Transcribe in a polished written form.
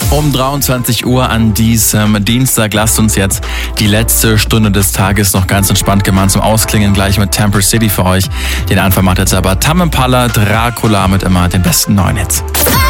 Um 23 Uhr an diesem Dienstag lasst uns jetzt die letzte Stunde des Tages noch ganz entspannt gemeinsam zum Ausklingen gleich mit Temper City für euch. Den Anfang macht jetzt aber Tame Impala, Dracula mit immer den besten neuen Hits.